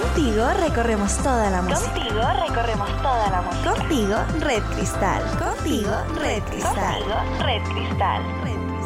Contigo recorremos toda la música. Contigo recorremos toda la música. Contigo, Red Cristal. Contigo, Red Cristal. Contigo, Red Cristal.